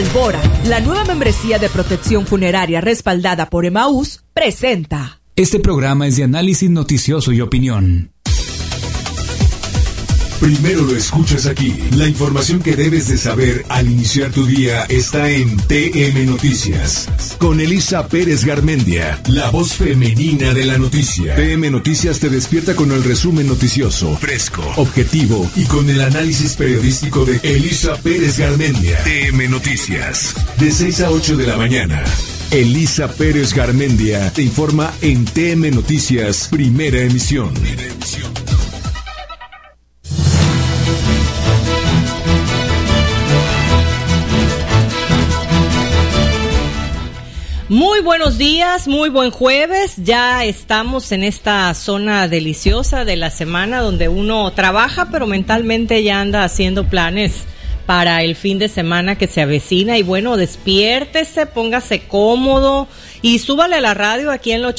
Albora, la nueva membresía de protección funeraria respaldada por Emaús, presenta. Este programa es de análisis noticioso y opinión. Primero lo escuchas aquí. La información que debes de saber al iniciar tu día está en TM Noticias. Con Elisa Pérez Garmendia, la voz femenina de la noticia. TM Noticias te despierta con el resumen noticioso, fresco, objetivo y con el análisis periodístico de Elisa Pérez Garmendia. TM Noticias, de 6 a 8 de la mañana. Elisa Pérez Garmendia te informa en TM Noticias, primera emisión. Muy buenos días, muy buen jueves. Ya estamos en esta zona deliciosa de la semana donde uno trabaja, pero mentalmente ya anda haciendo planes para el fin de semana que se avecina. Y bueno, despiértese, póngase cómodo y súbale a la radio aquí en el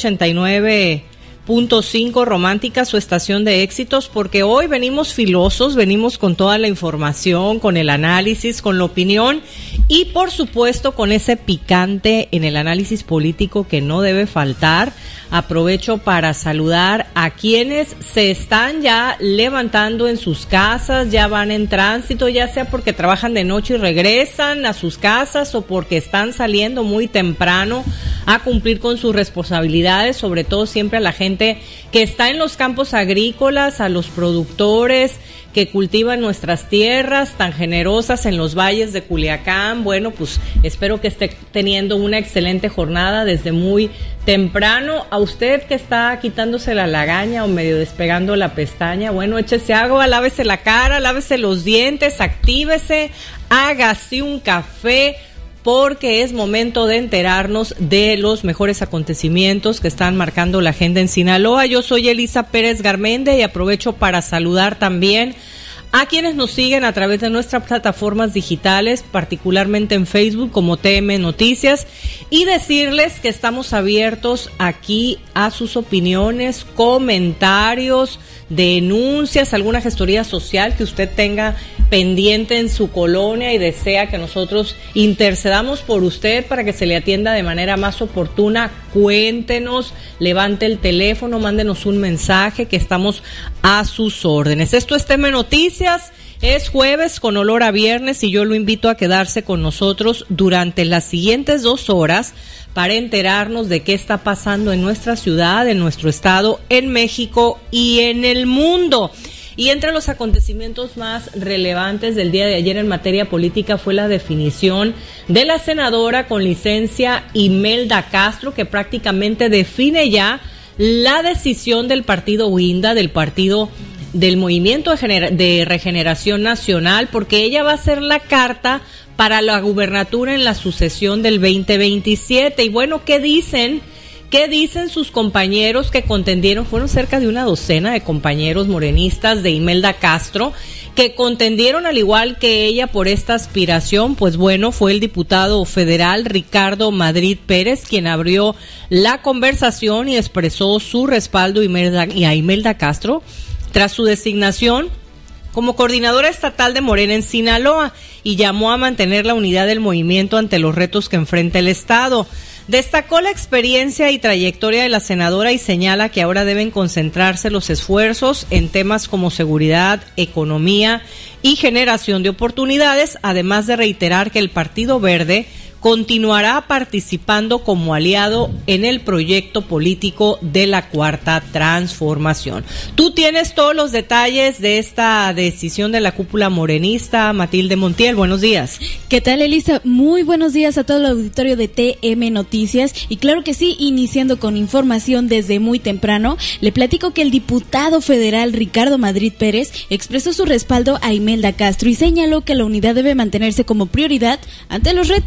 89.5 Romántica, su estación de éxitos, porque hoy venimos filosos, venimos con toda la información, con el análisis, con la opinión y por supuesto con ese picante en el análisis político que no debe faltar. Aprovecho para saludar a quienes se están ya levantando en sus casas, ya van en tránsito, ya sea porque trabajan de noche y regresan a sus casas o porque están saliendo muy temprano a cumplir con sus responsabilidades, sobre todo siempre a la gente que está en los campos agrícolas, a los productores que cultivan nuestras tierras tan generosas en los valles de Culiacán. Bueno, pues espero que esté teniendo una excelente jornada desde muy temprano. A usted que está quitándose la lagaña o medio despegando la pestaña, bueno, échese agua, lávese la cara, lávese los dientes, actívese, hágase un café, porque es momento de enterarnos de los mejores acontecimientos que están marcando la agenda en Sinaloa. Yo soy Elisa Pérez Garmendia y aprovecho para saludar también a quienes nos siguen a través de nuestras plataformas digitales, particularmente en Facebook como TM Noticias, y decirles que estamos abiertos aquí a sus opiniones, comentarios, denuncias, alguna gestoría social que usted tenga pendiente en su colonia y desea que nosotros intercedamos por usted para que se le atienda de manera más oportuna. Cuéntenos, levante el teléfono, mándenos un mensaje, que estamos a sus órdenes. Esto es TM Noticias. Es jueves con olor a viernes y yo lo invito a quedarse con nosotros durante las siguientes 2 horas para enterarnos de qué está pasando en nuestra ciudad, en nuestro estado, en México y en el mundo. Y entre los acontecimientos más relevantes del día de ayer en materia política fue la definición de la senadora con licencia Imelda Castro, que prácticamente define ya la decisión del partido Guinda, del partido del Movimiento de Regeneración Nacional, porque ella va a ser la carta para la gubernatura en la sucesión del 2027. Y bueno, ¿qué dicen sus compañeros que contendieron? Fueron cerca de una docena de compañeros morenistas de Imelda Castro que contendieron al igual que ella por esta aspiración. Pues bueno, fue el diputado federal Ricardo Madrid Pérez quien abrió la conversación y expresó su respaldo a Imelda Castro tras su designación como coordinadora estatal de Morena en Sinaloa, y llamó a mantener la unidad del movimiento ante los retos que enfrenta el Estado. Destacó la experiencia y trayectoria de la senadora y señala que ahora deben concentrarse los esfuerzos en temas como seguridad, economía y generación de oportunidades, además de reiterar que el Partido Verde continuará participando como aliado en el proyecto político de la Cuarta Transformación. Tú tienes todos los detalles de esta decisión de la cúpula morenista. Matilde Montiel, buenos días. ¿Qué tal, Elisa? Muy buenos días a todo el auditorio de TM Noticias. Y claro que sí, iniciando con información desde muy temprano, le platico que el diputado federal Ricardo Madrid Pérez expresó su respaldo a Imelda Castro y señaló que la unidad debe mantenerse como prioridad ante los retos que enfrenta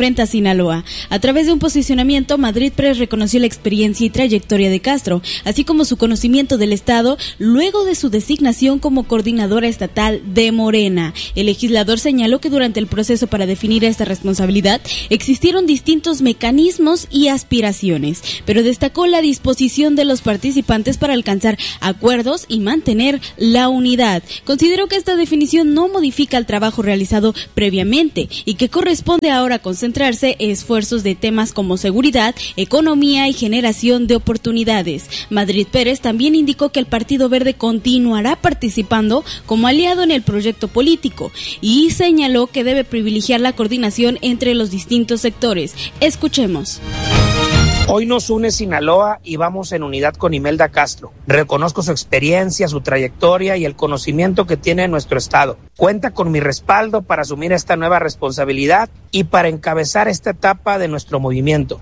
enfrenta Sinaloa. A través de un posicionamiento, Madrid Pérez reconoció la experiencia y trayectoria de Castro, así como su conocimiento del Estado luego de su designación como coordinadora estatal de Morena. El legislador señaló que durante el proceso para definir esta responsabilidad existieron distintos mecanismos y aspiraciones, pero destacó la disposición de los participantes para alcanzar acuerdos y mantener la unidad. Consideró que esta definición no modifica el trabajo realizado previamente y que corresponde ahora concentrarse en esfuerzos de temas como seguridad, economía y generación de oportunidades. Madrid Pérez también indicó que el Partido Verde continuará participando como aliado en el proyecto político y señaló que debe privilegiar la coordinación entre los distintos sectores. Escuchemos. Hoy nos une Sinaloa y vamos en unidad con Imelda Castro. Reconozco su experiencia, su trayectoria y el conocimiento que tiene en nuestro estado. Cuenta con mi respaldo para asumir esta nueva responsabilidad y para encabezar esta etapa de nuestro movimiento.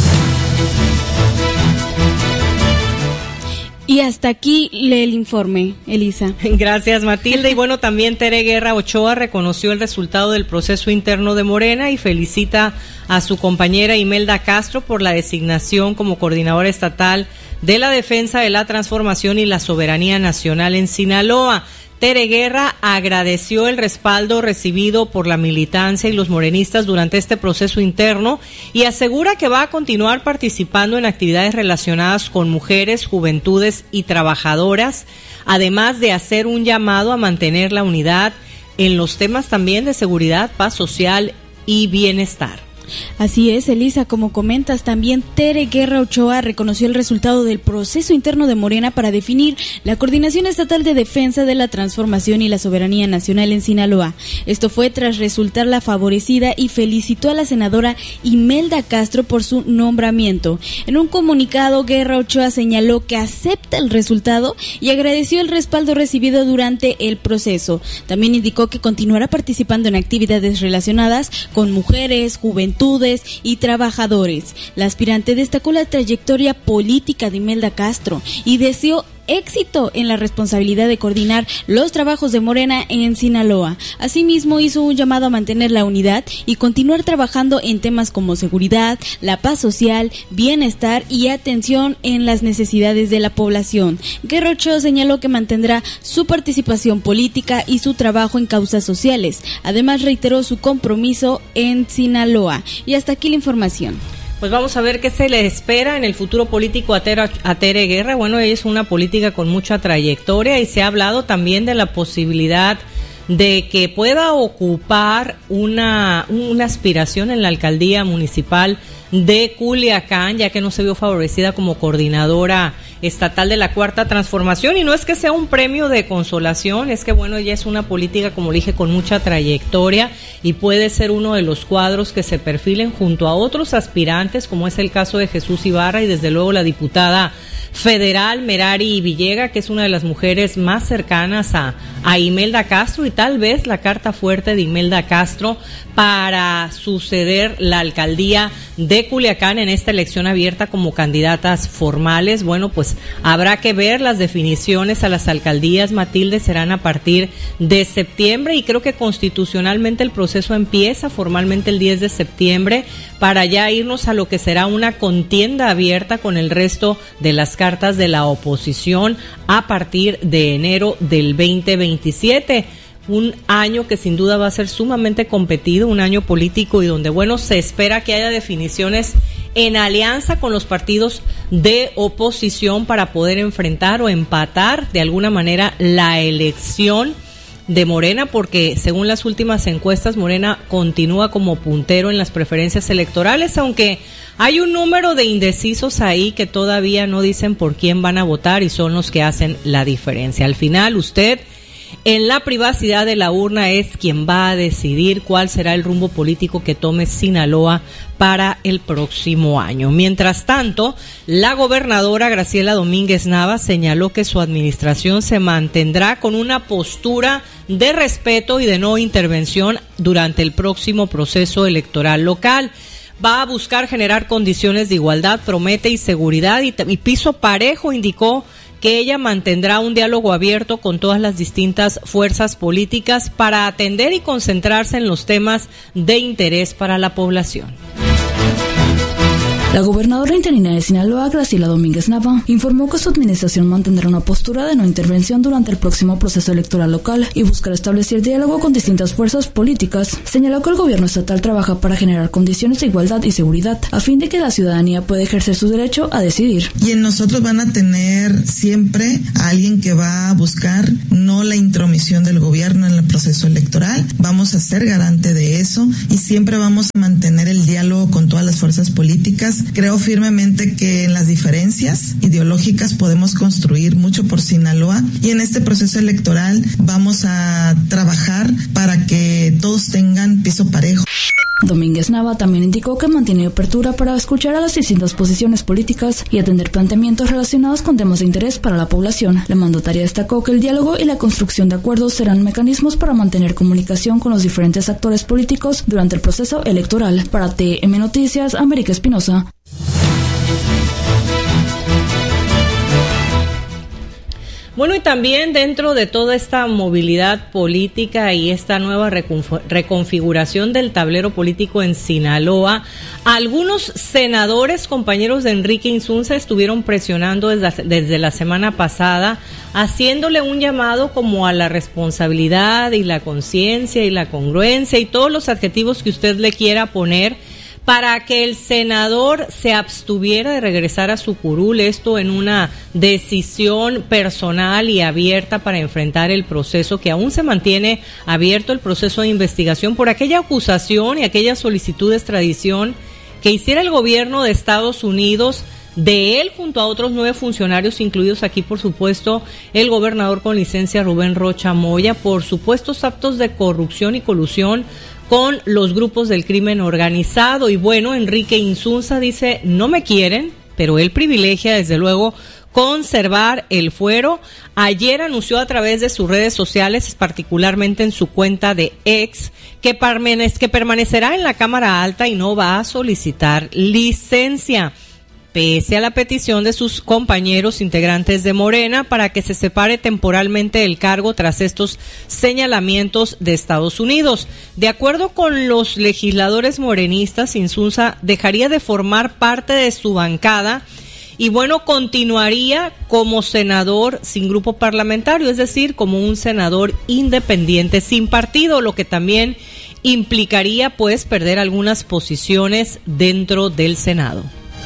Y hasta aquí el informe, Elisa. Gracias, Matilde. Y bueno, también Tere Guerra Ochoa reconoció el resultado del proceso interno de Morena y felicita a su compañera Imelda Castro por la designación como coordinadora estatal de la defensa de la transformación y la soberanía nacional en Sinaloa. Tere Guerra agradeció el respaldo recibido por la militancia y los morenistas durante este proceso interno y asegura que va a continuar participando en actividades relacionadas con mujeres, juventudes y trabajadoras, además de hacer un llamado a mantener la unidad en los temas también de seguridad, paz social y bienestar. Así es, Elisa, como comentas, también Tere Guerra Ochoa reconoció el resultado del proceso interno de Morena para definir la Coordinación Estatal de Defensa de la Transformación y la Soberanía Nacional en Sinaloa. Esto fue tras resultar la favorecida y felicitó a la senadora Imelda Castro por su nombramiento. En un comunicado, Guerra Ochoa señaló que acepta el resultado y agradeció el respaldo recibido durante el proceso. También indicó que continuará participando en actividades relacionadas con mujeres, juventud y trabajadores. La aspirante destacó la trayectoria política de Imelda Castro y deseó éxito en la responsabilidad de coordinar los trabajos de Morena en Sinaloa. Asimismo, hizo un llamado a mantener la unidad y continuar trabajando en temas como seguridad, la paz social, bienestar y atención en las necesidades de la población. Guerra Ochoa señaló que mantendrá su participación política y su trabajo en causas sociales. Además, reiteró su compromiso en Sinaloa. Y hasta aquí la información. Pues vamos a ver qué se le espera en el futuro político a Tere Guerra. Bueno, ella es una política con mucha trayectoria y se ha hablado también de la posibilidad de que pueda ocupar una aspiración en la alcaldía municipal de Culiacán, ya que no se vio favorecida como coordinadora estatal de la Cuarta Transformación, y no es que sea un premio de consolación, es que bueno, ella es una política, como dije, con mucha trayectoria y puede ser uno de los cuadros que se perfilen junto a otros aspirantes, como es el caso de Jesús Ibarra y desde luego la diputada federal Merari Villega, que es una de las mujeres más cercanas a Imelda Castro, y tal vez la carta fuerte de Imelda Castro para suceder la alcaldía de Culiacán en esta elección abierta como candidatas formales. Bueno, pues habrá que ver. Las definiciones a las alcaldías, Matilde, serán a partir de septiembre, y creo que constitucionalmente el proceso empieza formalmente el 10 de septiembre para ya irnos a lo que será una contienda abierta con el resto de las cartas de la oposición a partir de enero del 2027. Un año que sin duda va a ser sumamente competido, un año político y donde, bueno, se espera que haya definiciones en alianza con los partidos de oposición para poder enfrentar o empatar de alguna manera la elección de Morena, porque según las últimas encuestas, Morena continúa como puntero en las preferencias electorales, aunque hay un número de indecisos ahí que todavía no dicen por quién van a votar y son los que hacen la diferencia. Al final, usted, en la privacidad de la urna, es quien va a decidir cuál será el rumbo político que tome Sinaloa para el próximo año. Mientras tanto, la gobernadora Graciela Domínguez Nava señaló que su administración se mantendrá con una postura de respeto y de no intervención durante el próximo proceso electoral local. Va a buscar generar condiciones de igualdad, promete, y seguridad y piso parejo, indicó que ella mantendrá un diálogo abierto con todas las distintas fuerzas políticas para atender y concentrarse en los temas de interés para la población. La gobernadora interina de Sinaloa, Graciela Domínguez Nava, informó que su administración mantendrá una postura de no intervención durante el próximo proceso electoral local y buscará establecer diálogo con distintas fuerzas políticas. Señaló que el gobierno estatal trabaja para generar condiciones de igualdad y seguridad, a fin de que la ciudadanía pueda ejercer su derecho a decidir. Y en nosotros van a tener siempre a alguien que va a buscar no la intromisión del gobierno en el proceso electoral. Vamos a ser garante de eso y siempre vamos a mantener el diálogo con todas las fuerzas políticas. Creo firmemente que en las diferencias ideológicas podemos construir mucho por Sinaloa y en este proceso electoral vamos a trabajar para que todos tengan piso parejo. Domínguez Nava también indicó que mantiene apertura para escuchar a las distintas posiciones políticas y atender planteamientos relacionados con temas de interés para la población. La mandataria destacó que el diálogo y la construcción de acuerdos serán mecanismos para mantener comunicación con los diferentes actores políticos durante el proceso electoral. Para TM Noticias, América Espinosa. Bueno, y también dentro de toda esta movilidad política y esta nueva reconfiguración del tablero político en Sinaloa, algunos senadores, compañeros de Enrique Insunza, estuvieron presionando desde la semana pasada, haciéndole un llamado como a la responsabilidad y la conciencia y la congruencia y todos los adjetivos que usted le quiera poner, para que el senador se abstuviera de regresar a su curul, esto en una decisión personal y abierta para enfrentar el proceso, que aún se mantiene abierto el proceso de investigación por aquella acusación y aquella solicitud de extradición que hiciera el gobierno de Estados Unidos de él junto a otros 9 funcionarios, incluidos aquí, por supuesto, el gobernador con licencia Rubén Rocha Moya, por supuestos actos de corrupción y colusión con los grupos del crimen organizado. Y bueno, Enrique Insunza dice, no me quieren, pero él privilegia desde luego conservar el fuero. Ayer anunció a través de sus redes sociales, particularmente en su cuenta de X, que permanecerá en la Cámara Alta y no va a solicitar licencia, pese a la petición de sus compañeros integrantes de Morena para que se separe temporalmente del cargo tras estos señalamientos de Estados Unidos. De acuerdo con los legisladores morenistas, Insunza dejaría de formar parte de su bancada y bueno, continuaría como senador sin grupo parlamentario, es decir, como un senador independiente sin partido, lo que también implicaría pues perder algunas posiciones dentro del Senado.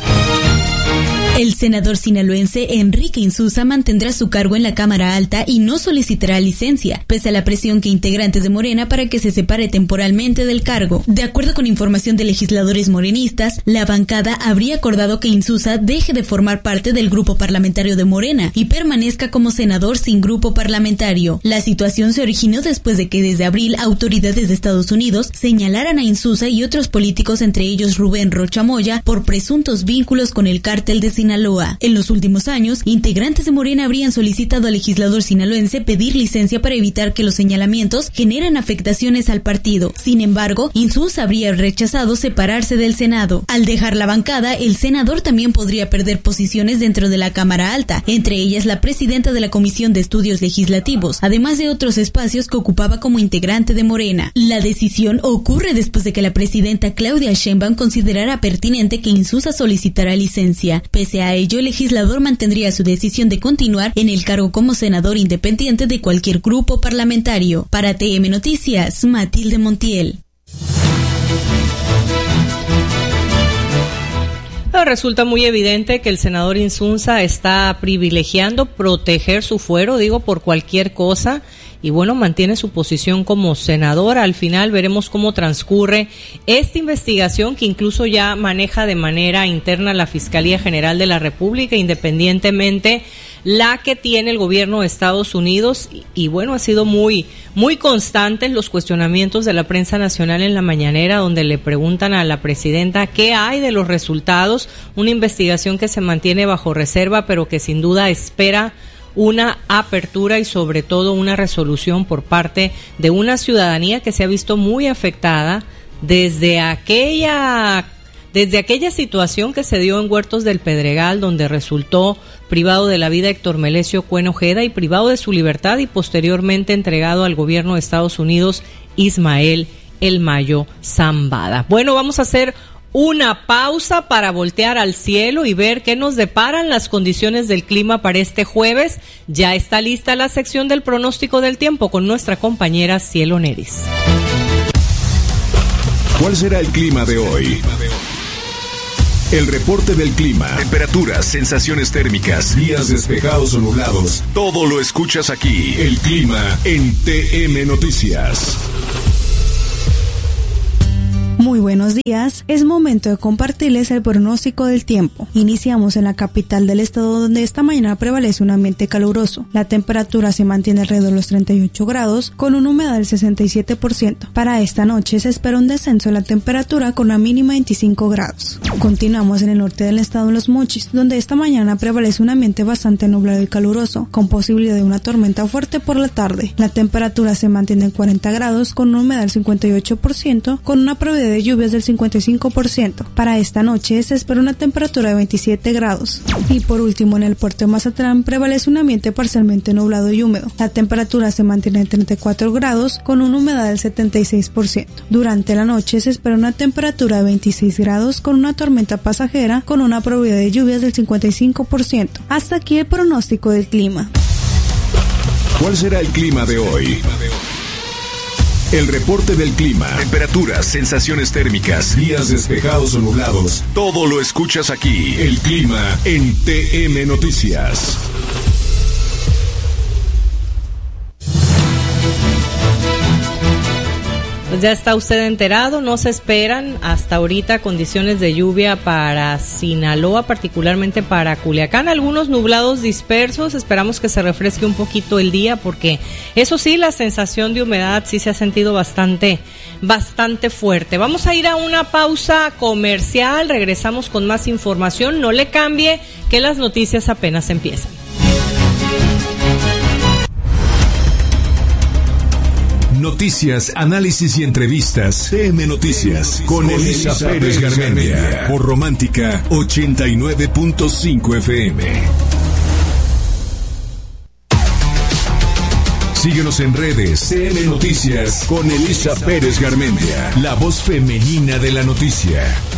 El senador sinaloense Enrique Insunza mantendrá su cargo en la Cámara Alta y no solicitará licencia, pese a la presión que integrantes de Morena para que se separe temporalmente del cargo. De acuerdo con información de legisladores morenistas, la bancada habría acordado que Insunza deje de formar parte del grupo parlamentario de Morena y permanezca como senador sin grupo parlamentario. La situación se originó después de que desde abril autoridades de Estados Unidos señalaran a Insunza y otros políticos, entre ellos Rubén Rocha Moya, por presuntos vínculos con el cártel de Sinaloa. En los últimos años, integrantes de Morena habrían solicitado al legislador sinaloense pedir licencia para evitar que los señalamientos generen afectaciones al partido. Sin embargo, Insunza habría rechazado separarse del Senado. Al dejar la bancada, el senador también podría perder posiciones dentro de la Cámara Alta, entre ellas la presidenta de la Comisión de Estudios Legislativos, además de otros espacios que ocupaba como integrante de Morena. La decisión ocurre después de que la presidenta Claudia Sheinbaum considerara pertinente que Insunza solicitara licencia. Pese a ello, el legislador mantendría su decisión de continuar en el cargo como senador independiente de cualquier grupo parlamentario. Para TM Noticias, Matilde Montiel. Resulta muy evidente que el senador Insunza está privilegiando proteger su fuero, por cualquier cosa, y bueno, mantiene su posición como senador. Al final veremos cómo transcurre esta investigación que incluso ya maneja de manera interna la Fiscalía General de la República, independientemente la que tiene el gobierno de Estados Unidos. Y bueno, ha sido muy constante en los cuestionamientos de la prensa nacional en la mañanera, donde le preguntan a la presidenta qué hay de los resultados, una investigación que se mantiene bajo reserva, pero que sin duda espera una apertura y sobre todo una resolución por parte de una ciudadanía que se ha visto muy afectada desde aquella situación que se dio en Huertos del Pedregal, donde resultó privado de la vida Héctor Melesio Cuen Ojeda y privado de su libertad y posteriormente entregado al gobierno de Estados Unidos Ismael El Mayo Zambada. Bueno, vamos a hacer una pausa para voltear al cielo y ver qué nos deparan las condiciones del clima para este jueves. Ya está lista la sección del pronóstico del tiempo con nuestra compañera Cielo Neris. ¿Cuál será el clima de hoy? El reporte del clima, temperaturas, sensaciones térmicas, días despejados o nublados. Todo lo escuchas aquí. El clima en TM Noticias. Muy buenos días, es momento de compartirles el pronóstico del tiempo. Iniciamos en la capital del estado, donde esta mañana prevalece un ambiente caluroso. La temperatura se mantiene alrededor de los 38 grados con una humedad del 67%. Para esta noche se espera un descenso de la temperatura con una mínima de 25 grados. Continuamos en el norte del estado, en Los Mochis, donde esta mañana prevalece un ambiente bastante nublado y caluroso, con posibilidad de una tormenta fuerte por la tarde. La temperatura se mantiene en 40 grados con una humedad del 58%, con una probabilidad de lluvias del 55%. Para esta noche se espera una temperatura de 27 grados. Y por último, en el puerto de Mazatlán prevalece un ambiente parcialmente nublado y húmedo. La temperatura se mantiene en 34 grados con una humedad del 76%. Durante la noche se espera una temperatura de 26 grados con una tormenta pasajera con una probabilidad de lluvias del 55%. Hasta aquí el pronóstico del clima. ¿Cuál será el clima de hoy? El reporte del clima, temperaturas, sensaciones térmicas, días despejados o nublados. Todo lo escuchas aquí. El clima en TM Noticias. Pues ya está usted enterado, no se esperan hasta ahorita condiciones de lluvia para Sinaloa, particularmente para Culiacán, algunos nublados dispersos, esperamos que se refresque un poquito el día porque eso sí, la sensación de humedad sí se ha sentido bastante fuerte. Vamos a ir a una pausa comercial, regresamos con más información, no le cambie que las noticias apenas empiezan. Noticias, análisis y entrevistas. TM Noticias con Elisa Pérez Garmendia. Por Romántica 89.5 FM. Síguenos en redes. TM Noticias con Elisa Pérez Garmendia. La voz femenina de la noticia.